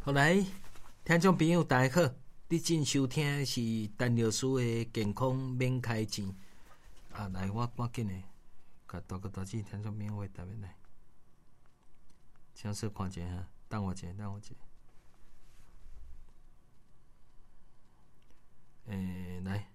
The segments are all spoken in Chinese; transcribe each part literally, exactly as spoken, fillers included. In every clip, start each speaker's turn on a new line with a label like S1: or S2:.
S1: 好来，听众朋友大家好，你正收听的是陈老师的健康免开钱啊！来，我赶紧的，甲大哥大姐听众朋友话台面来，请说看一下哈，等我一下，等我一下。诶、欸，来，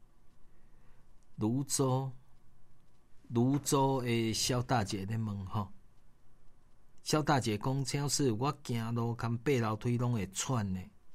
S1: 泸州，泸州的肖大姐在问吼。肖大姐讲，超市我行路跟爬楼梯拢会喘呢，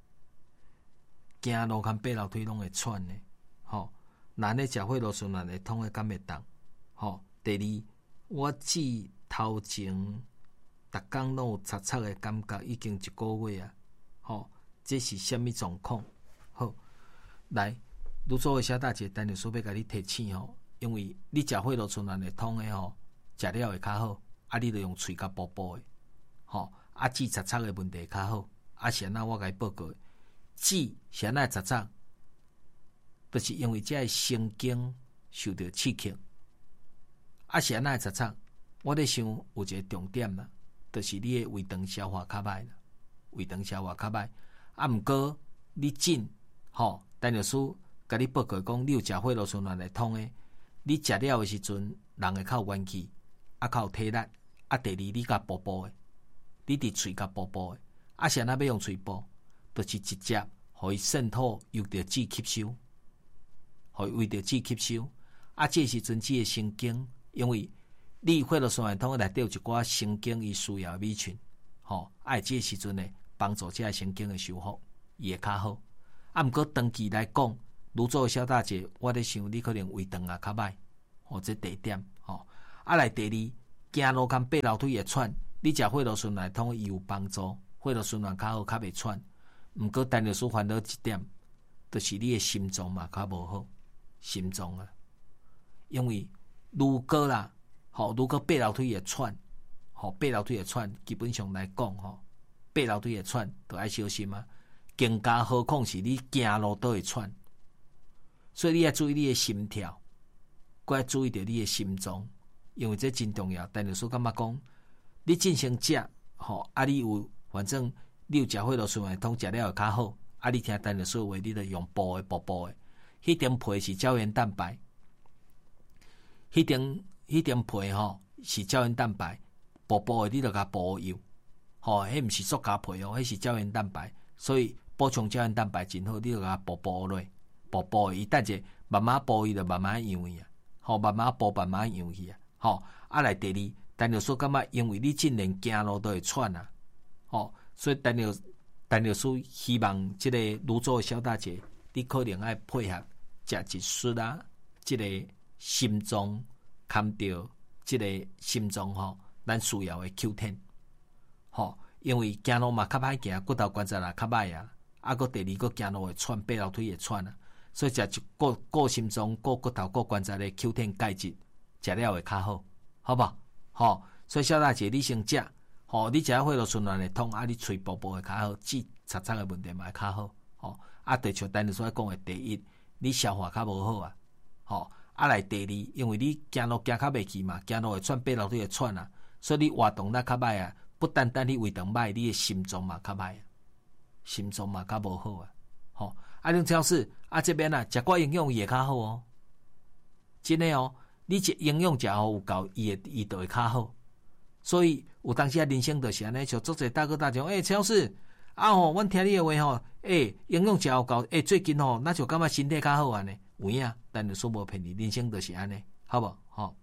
S1: 行路跟爬楼梯拢会喘呢。吼，那咧食火罗顺软会痛的敢会当？吼，第二，我指头前逐工拢有擦擦的感觉，已经一个月啊。吼，这是虾米状况？好，来，愈做的肖大姐，等下说要甲你提醒吼，因为你食火罗顺软会痛的吼，食了会较好。啊，你著用喙甲补补诶，吼、哦！啊，治擦擦诶问题较好。啊，是安那我甲你报告诶，治是安那擦擦，就是因为这神经受到刺激。啊，是安那擦擦，我咧想有一个重点啦，就是你诶胃肠消化较歹啦，胃肠消化较歹。啊，毋过你诊，吼、哦，陈律师甲你报告讲，你有食火罗顺软会痛诶，你食了诶时阵，人会较有元气。啊，较有体力。啊，第二你甲补补诶，你伫喙甲补补诶。啊，是安那要用喙补，就是直接互伊渗透，由着脂吸收，互伊为着脂吸收。啊，这时阵这个神经，因为你火罗顺软痛内底有一寡神经伊需要的米群，吼、哦，啊，这时阵呢，帮助这神经的修复，伊会较好。啊，毋过长期来讲，愈做小大姐，我咧想你可能胃肠也较歹，吼、哦，这第一点，吼、哦。啊，来第二。行路跟爬楼梯会喘，你食火罗顺软汤伊有帮助，火罗顺软较好，较袂喘。毋过陈律师烦恼一点，就是你的心脏嘛较无好，心脏啊，因为如果啦，吼，如果爬楼梯会喘，吼，爬楼梯会喘，基本上来讲，吼，爬楼梯会喘，都爱小心啊。更加何况是你行路都会喘，所以你要注意你的心跳，搁要注意着你的心脏。因为这真重要，陈律师感觉讲，你进行食，吼，啊，你有反正你有食火罗顺软汤食了会较好，啊，你听陈律师话，你著用补诶补补诶，迄点皮是胶原蛋白，迄点迄点皮吼是胶原蛋白，补补诶你著甲补油，吼，迄毋是塑胶皮哦，迄是胶原蛋白，所以补充胶原蛋白真好，你著甲补补落，补补伊，等者慢慢补伊著慢慢养去啊，吼，慢慢补慢慢养去啊。吼、哦，啊来第二，陈律师感觉因为你真连行路都会喘啊，吼、哦，所以陈律陈律师希望即个愈做小大姐，你可能爱配合食一束啊，即、这个心脏看到即个心脏吼，咱需要的 Q 十，吼，因为行路嘛较歹行，骨头关节也较歹啊，啊个第二个行路会喘，爬楼梯会喘啊，所以食一顾顾心脏、顾骨頭、顧關節的 Q 十 钙質。食了會較好，好不好？吼、哦，所以小大姐你先食，吼、哦，你食火羅順軟會痛，啊，你喙補補會較好，治擦擦嘅問題嘛會較好，吼、哦，啊，對像陳律師講嘅第一，你消化較無好啊，吼、哦，啊來第二，因為你行路行較袂去嘛，行路會喘，爬樓梯會喘啊，所以你活動得較歹啊，不單單你胃腸歹，你嘅心臟嘛較歹啊，心臟嘛較無好啊，吼、哦，啊，恁超市啊這邊啊，食寡營養也較好哦，真誒哦。你食營養食好有夠，伊會伊就會較好。所以有當時啊，人生就是安尼，像做者大哥大姐，誒、欸，超市啊吼，阮聽你嘅話吼，誒、欸，營養食有夠，誒、欸，最近吼，那就感覺身體較好安尼，有影，但係說無騙你，人生就是安尼，好無？吼，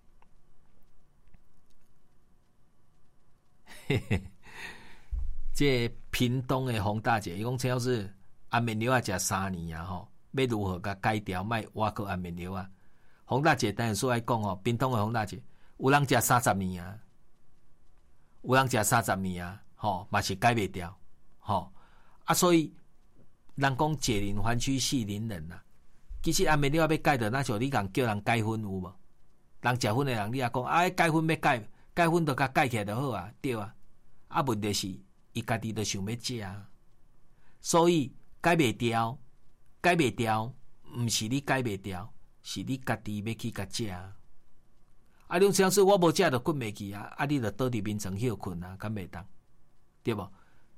S1: 嘿嘿，這屏東嘅洪大姐，伊講超市安眠藥啊食三年啊吼，要如何甲改掉，賣挖個安眠藥啊？洪大姐當然說愛講哦，屏東的洪大姐，有人食三十年啊，有人食三十年啊，吼，嘛是改袂掉，吼啊，所以人講解鈴還須繫鈴人啊，其實安眠藥要改的，那像你講叫人改薰有無？人食薰的人，你也講啊，改薰要改，改薰就甲改起來就好啊，對啊，啊問題是伊家己都想要食啊，所以改袂掉，改袂掉，毋是你改袂掉。是你家己要去甲食，啊！你像是我無食就困袂去啊！啊，你就倒伫眠床休困啊，敢袂當，對無？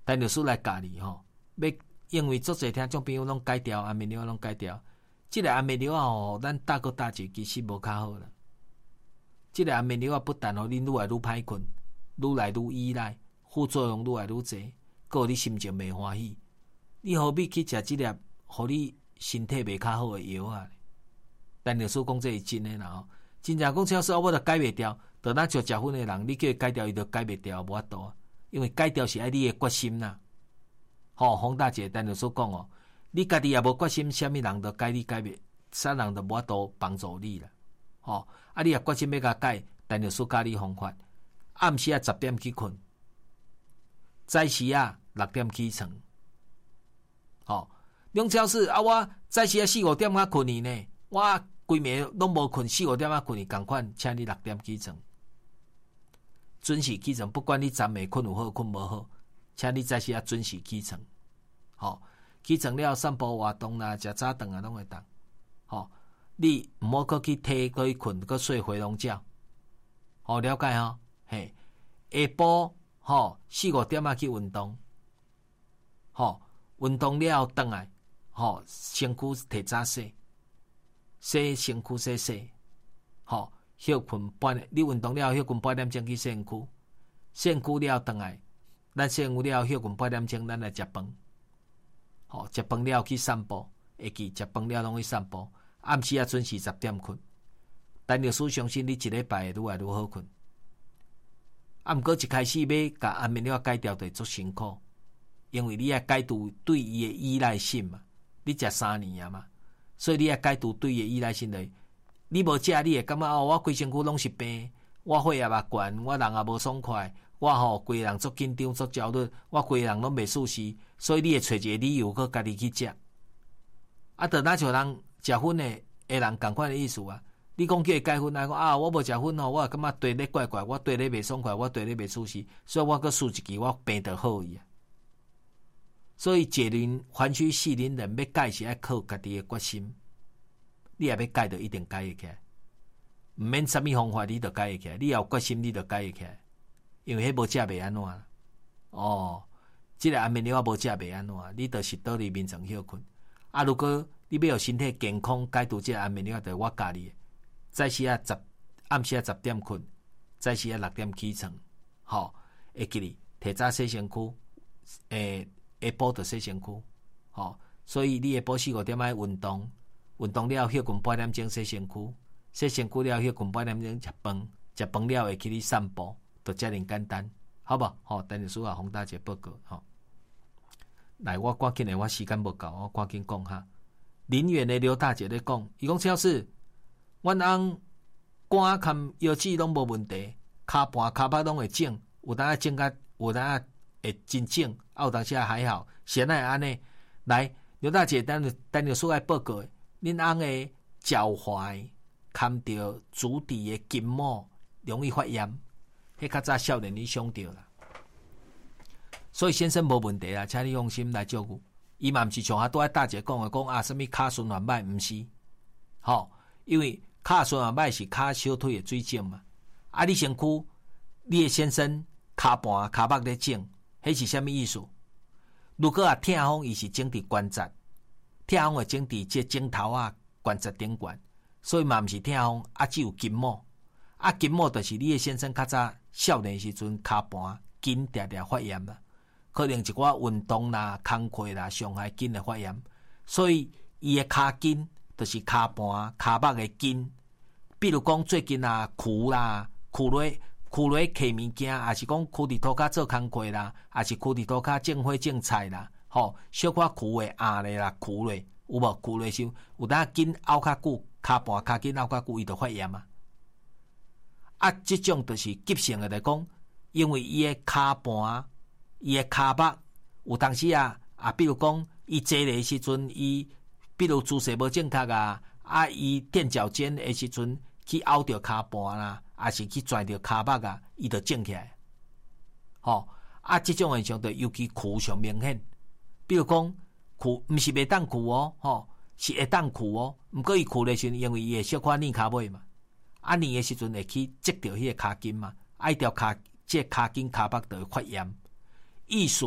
S1: 陈律师来教你吼，要因为足侪听众朋友拢改掉安眠药拢改掉，即、這個安眠药吼，咱大哥大姐其實无較好啦。即、這個安眠藥不但互你愈來愈歹困，愈來愈依賴，副作用愈來愈濟，閣有你心情袂歡喜。你何必去食即粒互你身體袂較好誒藥啊？陳律師講這是真誒啦吼，真正講超市我著改袂掉，著咱像食薰誒人，你叫伊改掉，伊著改袂掉，無法度啊。因為改掉是愛你誒決心啦。吼，洪大姐陳律師講哦，你家己也無決心，啥物人著改你改袂，啥人著無法度幫助你啦。吼，啊你也決心要甲改，陳律師教你方法，暗時啊十點去困，早時啊六點起床。吼，梁超市啊，我早時啊四五點仔困去呢，我規暝攏無困，四五點仔困去，共款，請你六點起床，準時起床，不管你昨暝困有好困無好，請你早時啊準時起床。吼，起床了散步活動啦，食早頓啊，攏會當。吼，你毋好閣去摕閣去困，閣睡回籠覺。吼，了解吼？嘿，下晡吼四五點仔去運動。吼。運動了後轉來，吼、哦，身軀提早洗，洗身軀洗洗，吼、哦，休困半，你運動了後休困半點鐘去洗身軀，洗身軀了後轉來，咱洗身軀了後休困半點鐘，咱來食飯，吼、哦，食飯了後去散步，會記食飯了攏去散步，暗時啊準時十點困，陳律師相信你一禮拜會愈來愈好困，啊，毋過一開始要甲安眠藥改掉，就足辛苦。因為你也解除對伊的依賴性嘛，你食三年啊嘛，所以你也解除對伊的依賴性嘞。你無食，你會感覺哦，我規身軀攏是病，我血壓也懸，我人也無爽快，我吼規個人足緊張、足焦慮，我規個人攏袂舒適，所以你會找一個理由閣家己去食。啊，就若像人食薰的個人共款的意思啊。你講叫伊解薰，來講啊，我無食薰吼，我也感覺對咧怪怪，我對咧袂爽快，我對咧袂舒適，所以我閣輸一支，我病得好伊啊。所以解鈴還須繫鈴人，要改是愛靠家己的決心。你也要改，就一定改會起來，毋免啥物方法，你就改會起來。你有決心，你就改會起來。因為迄無食袂安怎啦。哦，即、這個安眠藥無食袂安怎，你就是倒佇眠床休困。啊，如果你要有身體健康，解除即個安眠藥，就我教你。早時啊十暗時啊十點困，早時啊六點起床。吼、哦，會記哩，提早洗身軀，誒。下晡就洗身軀，吼、哦，所以你下晡四五點愛運動，運動了休困半點鐘洗身軀，洗身軀了休困半點鐘食飯，食飯了會去你散步，就遮爾簡單，好無？吼、哦，陳律師啊，洪大姐報告，吼、哦，來，我趕緊誒，我時間無夠，我趕緊講下。林園誒劉大姐咧講，伊講超市，阮翁肝含腰子攏無問題，骹盤骹巴攏會整，有當啊整甲，有當啊。會真正，啊有當時還好，現在安尼來，劉大姐等等律師來報告，恁翁的腳踝看到足底的筋膜容易發炎，迄較早少年你想到啦，所以先生無問題啦，請你用心來照顧。伊嘛毋是像阿拄仔大姐講的講啊，什麼骹循環歹，毋是，吼、哦，因為骹循環歹是骹小腿的水腫嘛，啊你身軀，你的先生骹盤骹腹咧腫。迄是啥物意思？如果啊痛風，伊是整佇關節，痛風會整佇即枕頭啊關節頂懸，所以嘛毋是痛風，啊只有筋膜，啊筋膜就是你的先生較早少年時陣骹盤筋常常發炎啦，可能一寡運動啦、工課啦傷害筋的發炎，所以伊的骹筋就是骹盤骹腹的筋，比如講最近啊跍啦跍落。跍落摕物件，也是講跍佇塗骹做工課啦，也是跍佇塗骹種花種菜啦，吼，小可跍誒壓咧啦，跍落有無？跍落時有當筋拗較久，骹盤骹筋拗較久，伊就發炎啊。啊，即種就是急性誒來講，因為伊誒骹盤、伊誒骹腹有當時啊，啊，比如講伊坐咧時陣，伊比如姿勢無正確啊，啊，伊墊腳尖誒時陣去拗着骹盤啦。也是去拽着骹腹啊，伊就整起來。吼、哦，啊，即種現象就尤其跍上明顯。比如講跍，毋是袂當跍哦，吼、哦，是會當跍哦。毋過伊跍咧時陣，因為伊會小可擰骹尾嘛，啊，擰誒時陣會去擠着迄個骹筋嘛，啊，一條骹即個骹筋骹腹就會發炎。意思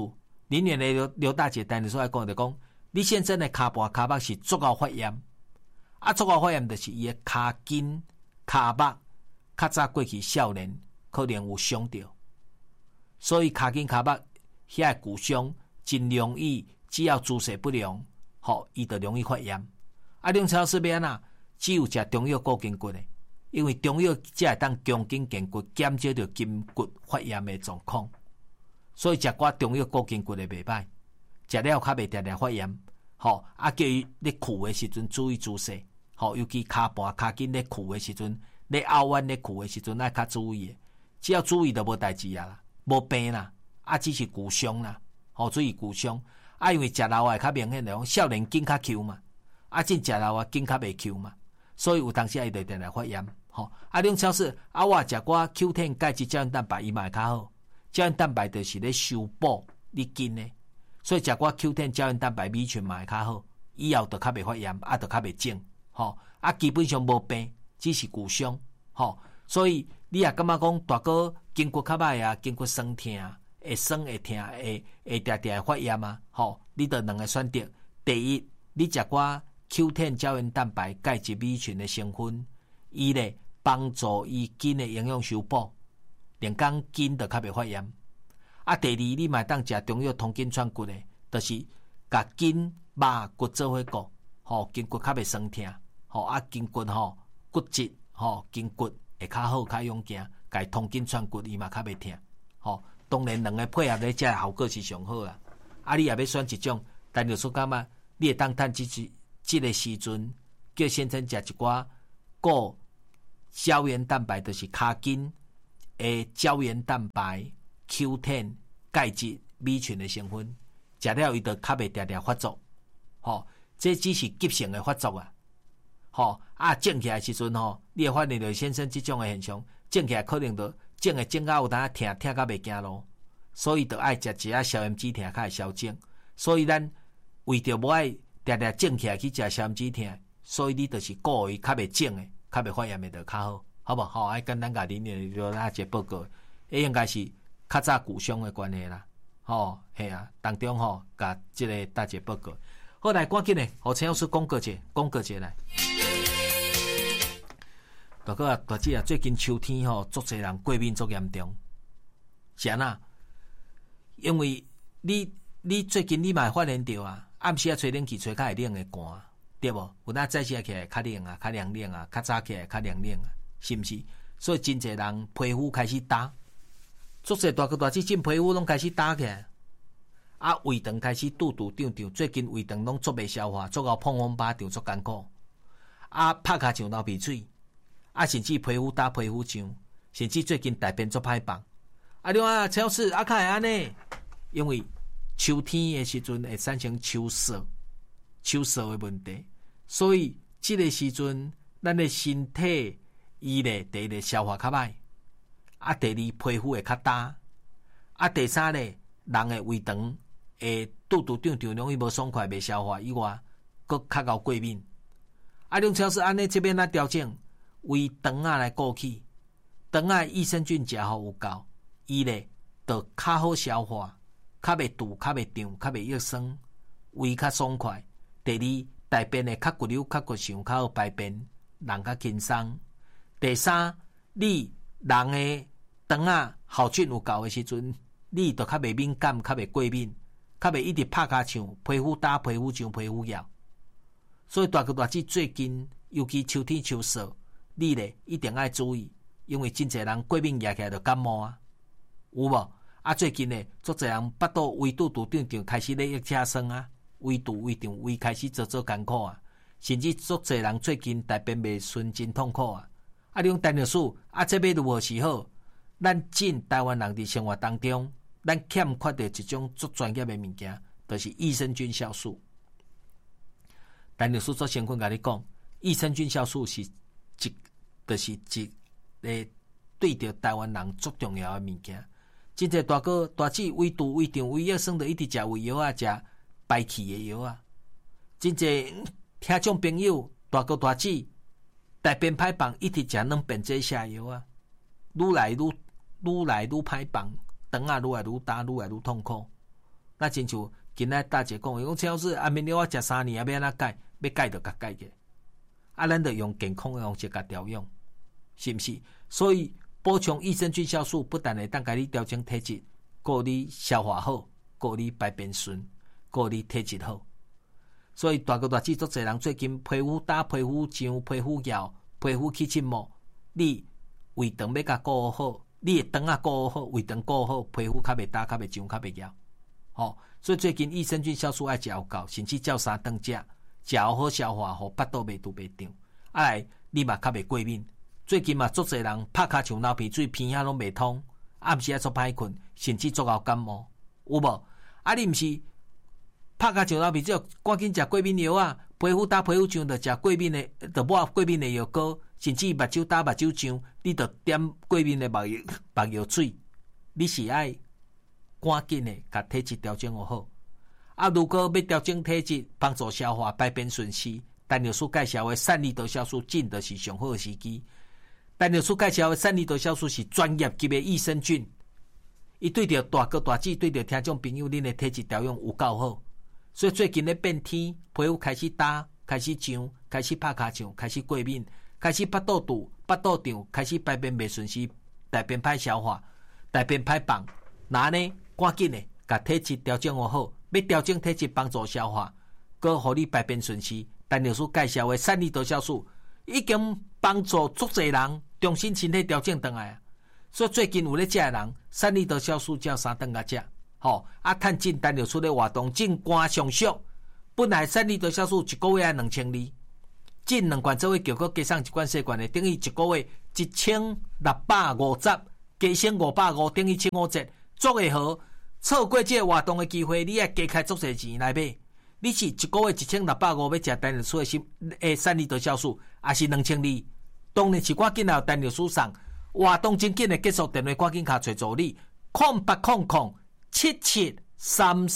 S1: 林园的刘刘大姐等于说来讲就讲，李先生的骹盘骹目是足够发炎，啊，足够发炎就是伊的骹筋骹目较早过去少年可能有伤着，所以骹筋骹目遐个骨伤真容易，只要姿势不良，吼，伊就容易发炎。啊，梁超市要安怎？只有食中药固筋骨的，因为中药才会当强筋健骨，减少着筋骨发炎的状况。所以食寡中药固筋骨的袂歹，食了较袂定定发炎。吼，啊，叫伊咧屈的时阵注意姿势，吼，尤其骹盘骹筋咧屈的时阵，咧拗弯咧屈的时阵，爱较注意的。只要注意就无代志啊啦，无病啦，啊，只是骨伤啦，吼，注意骨伤。啊，因为食老的较明显，讲少年筋较 Q 嘛，啊，真食老的筋较袂 Q 嘛，所以有当时伊就定定发炎。吼，啊，恁超市啊，我食寡 Q 十 钙质胶原蛋白伊嘛会较好，胶原蛋白就是咧修补你筋的。所以食寡 Q 十 胶原蛋白米群嘛会较好，以后就较袂发炎，啊，就较袂肿，吼，啊，基本上无病，只是骨伤，吼，所以你也感觉讲大哥筋骨较歹啊，筋骨酸痛，会酸会痛，会会定定会发炎啊，吼，你得两个选择，第一，你食寡 Q 十 胶原蛋白钙质米群的成分，伊咧帮助伊筋的营养修补，连讲筋就较袂发炎。啊，第二，你嘛当食中药通筋串骨的，就是甲筋肉骨做伙顾，吼，筋骨较袂酸痛，吼，啊，筋骨吼骨质，吼，筋骨会较好较勇行，甲通筋串骨伊嘛较袂痛，吼，当然两个配合咧，这效果是上好啊。啊，你也要选一种，但就说感觉你会当趁即即即个时阵，叫先生食一寡高胶原蛋白，就是骹筋诶胶原蛋白。Q 十 钙质米群的成分，食了伊就较袂定定发作，吼，这只是急性的发作啊，吼，啊，整起来时阵吼，你会发现到先生即种的现象，整起来可能就整个整到有当疼疼到袂行路，所以就爱食一下消炎止痛，较会消肿。所以咱为着无爱定定整起来去食消炎止痛，所以你就是顾伊较袂肿的，较袂发炎的就较好，好不好？爱简单甲恁诶就那一个报告，迄应该是。较早骨伤的关系啦，吼，系啊，当中吼，甲即个大姐报告。好来，赶紧嘞，互陈老师广告者，广告者来。大哥啊，大姐啊，最近秋天吼，足侪人过敏足严重，是安那？因为你你最近你嘛会发现到啊，暗时啊吹冷气吹较会冷的寒，对无？有当早起起来较冷啊，较凉冷啊，较早起来较凉冷啊，是毋是？所以真侪人皮肤开始干。足侪大哥大姐进皮肤拢开始打起来，啊，胃肠开始肚肚胀胀，最近胃肠拢足袂消化，足到碰风巴掌足艰苦，啊，拍卡像流鼻水，啊，甚至皮肤打皮肤痒，甚至最近大便足歹放，啊，另外超市啊，较会安尼，因为秋天的时阵会产生秋燥，秋燥的问题，所以即个时阵咱的身体伊咧第一个消化较歹。啊，第二皮肤会较干，啊，第三咧，人的胃肠会肚肚胀胀，容易无爽快，袂消化以外，佫较高过敏。啊，梁超市安尼这边来调整，为肠啊来顾起，肠啊益生菌食好有够，伊咧就较好消化，较袂肚，较袂胀，较袂肉酸，胃较爽快。第二，大便会较骨溜，较骨想，较好排便，人较轻松。第三，你人的肠啊好菌有够的时阵，你就较袂敏感，较袂过敏，较袂一直拍骹唱，皮肤打皮肤痒，皮肤痒。所以大哥大姐最近，尤其秋天秋燥，你咧一定要注意，因为真侪人过敏压起来就感冒啊，有无？啊，最近咧，足侪人腹肚胃肚肚胀胀，开始咧液车酸啊，胃肚胃胀胃开始做做艰苦啊，甚至足侪人最近大便袂顺，真痛苦啊。啊，你用陈律师，啊，这要如何是好？咱真台湾人伫生活当中，咱欠缺着一种足专业的物件，就是益生菌酵素。陈律师做先分甲你讲，益生菌酵素是一，就是一个对着台湾人足重要的物件。真侪大哥大姐胃肚胃胀胃药酸，着一直食胃药啊，食排气的药啊。真侪听众朋友大哥大姐。大便歹放，一直食软便这下药啊，愈来愈愈来愈歹放，肠啊愈来愈大，愈来愈痛苦。 那亲像今仔大姐讲，伊讲陈老师安眠药我食三年，啊要安怎改？要改就甲改个。啊，咱就用健康的方式甲调养，是毋是？所以补充益生菌酵素，不但会当甲你调整体质，顾你消化好，顾你排便顺，顾你体质好。所以大哥大姐足侪人最近皮肤打、皮肤痒、皮肤痒、皮肤起疹毛，你胃肠要甲顾好，你的肠啊顾好，胃肠顾好，皮肤较袂打、较袂痒、较袂痒。吼、哦，所以最近益生菌酵素爱食有够，甚至照三顿食，食好消化，互腹肚袂拄袂胀。啊来，你嘛较袂过敏。最近嘛足侪人拍骹像流鼻水，鼻仔拢袂通，暗时啊足歹困，甚至足熬感冒，有无？啊，你毋是？拍甲上流鼻水，赶紧食过敏药啊！皮肤打皮肤痒，着食过敏的，着抹过敏的药膏，甚至目睭打目睭痒，你着点过敏的目药目药水。你是爱赶紧的，甲体质调整好。啊，如果要调整体质，帮助消化、排便顺序，陈老师介绍的散利多酵素进的是上好的时机。陈老师介绍的散利多酵素是专业级的益生菌，伊对着大哥大姐，对着听众朋友，恁的体质调养有够好。所以最近咧变天，皮肤开始打，开始痒，开始拍骹痒，开始过敏，开始腹肚肚、腹肚胀，开始排便袂顺时，大便歹消化，大便歹放。那呢，赶紧的，甲体质调整好，要调整体质，帮助消化，搁互你排便顺时。陈老师介绍的散利多酵素，已经帮助足侪人重新身体调整回来啊。所以最近有咧食的人，散利多酵素照三顿甲食。吼、哦、啊！趁进陈老师咧活动，进肝上俗，本来散利多酵素一个月两千二，进两罐做伙，结果加上一罐细罐的，等于一个月一千六百五十，加升五百五，等于七五折，足会好。错过这个活动的机会，你爱加开足侪钱来买。你是一个月一千六百五要食陈老师的心诶散利多酵素，还是两千二？当然是赶紧来陈老师送活动，真紧的结束，电话赶紧卡找助理，空八空空。七七三三。